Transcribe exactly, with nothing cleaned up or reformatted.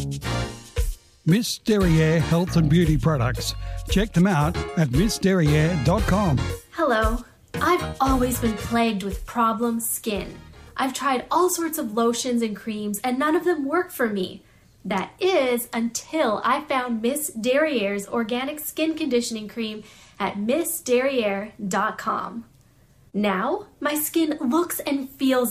Miss Derriere Health and Beauty Products. Check them out at miss derriere dot com. Hello. I've always been plagued with problem skin. I've tried all sorts of lotions and creams and none of them work for me. That is until I found Miss Derriere's organic skin conditioning cream at miss derriere dot com. Now, my skin looks and feels